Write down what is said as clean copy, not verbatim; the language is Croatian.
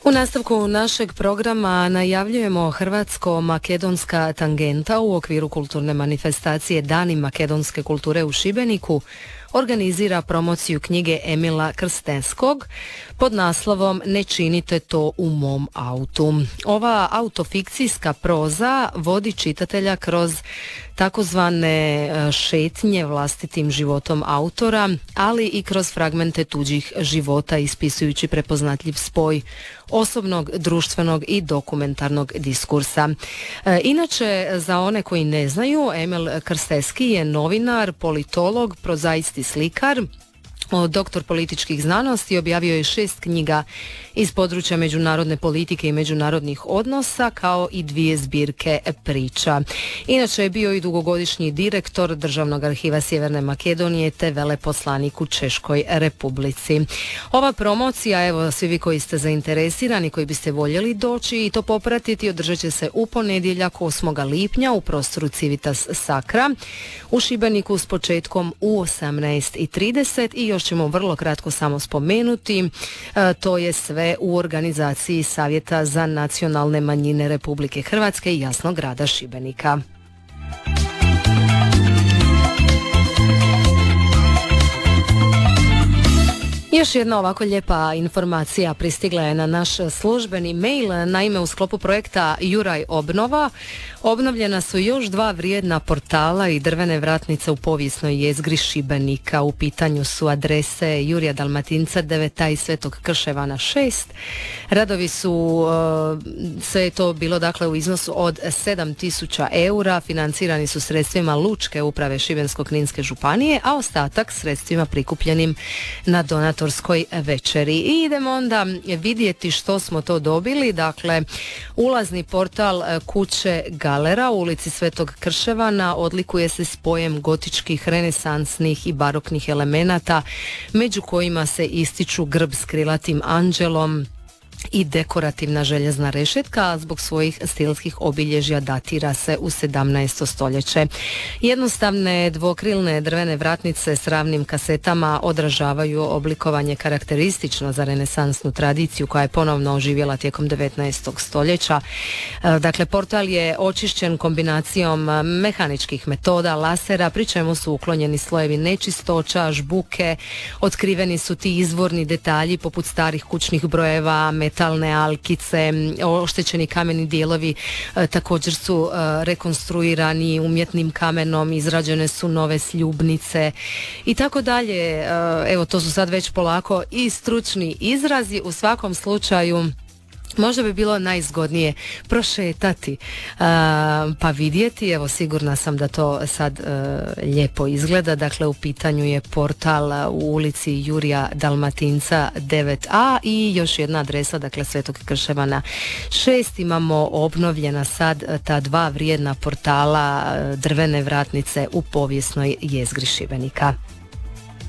U nastavku našeg programa najavljujemo hrvatsko-makedonska tangenta u okviru kulturne manifestacije Dani makedonske kulture u Šibeniku organizira promociju knjige Emila Krstenskog pod naslovom Ne činite to u mom autu. Ova autofikcijska proza vodi čitatelja kroz takozvane šetnje vlastitim životom autora, ali i kroz fragmente tuđih života ispisujući prepoznatljiv spoj osobnog, društvenog i dokumentarnog diskursa. Inače, za one koji ne znaju, Emil Krstenski je novinar, politolog, prozaisti slikar, doktor političkih znanosti, objavio je 6 knjiga iz područja međunarodne politike i međunarodnih odnosa, kao i 2 zbirke priča. Inače je bio i dugogodišnji direktor Državnog arhiva Sjeverne Makedonije te veleposlanik u Češkoj Republici. Ova promocija, evo svi vi koji ste zainteresirani, koji biste voljeli doći i to popratiti, održat će se u ponedjeljak 8. lipnja u prostoru Civitas Sacra u Šibeniku s početkom u 18:30 i još ćemo vrlo kratko samo spomenuti, to je sve u organizaciji Savjeta za nacionalne manjine Republike Hrvatske i jasno grada Šibenika. Još jedna ovako lijepa informacija pristigla je na naš službeni mail. Naime, u sklopu projekta Juraj obnova obnovljena su još 2 vrijedna portala i drvene vratnice u povijesnoj jezgri Šibenika. U pitanju su adrese Jurija Dalmatinca 9a i Svetog Krševana 6. Radovi su, sve je to bilo dakle u iznosu od 7.000 eura, financirani su sredstvima Lučke uprave Šibensko-kninske županije, a ostatak sredstvima prikupljenim na donatorskoj večeri. I idemo onda vidjeti što smo to dobili. Dakle, ulazni portal kuće Galera u ulici Svetog Krševana odlikuje se spojem gotičkih, renesansnih i baroknih elemenata, među kojima se ističu grb s krilatim anđelom i dekorativna željezna rešetka, a zbog svojih stilskih obilježja datira se u 17. stoljeće. Jednostavne dvokrilne drvene vratnice s ravnim kasetama odražavaju oblikovanje karakteristično za renesansnu tradiciju koja je ponovno oživjela tijekom 19. stoljeća. Dakle, portal je očišćen kombinacijom mehaničkih metoda, lasera, pri čemu su uklonjeni slojevi nečistoća, žbuke, otkriveni su ti izvorni detalji poput starih kućnih brojeva, metalne alkice, oštećeni kameni dijelovi također su rekonstruirani umjetnim kamenom, izrađene su nove sljubnice i tako dalje. Evo, to su sad već polako i stručni izrazi. U svakom slučaju možda bi bilo najzgodnije prošetati pa vidjeti. Evo, sigurna sam da to sad lijepo izgleda. Dakle, u pitanju je portal u ulici Jurija Dalmatinca 9a i još jedna adresa, dakle Svetog Krševana 6. Imamo obnovljena sad ta 2 vrijedna portala drvene vratnice u povijesnoj jezgri Šibenika.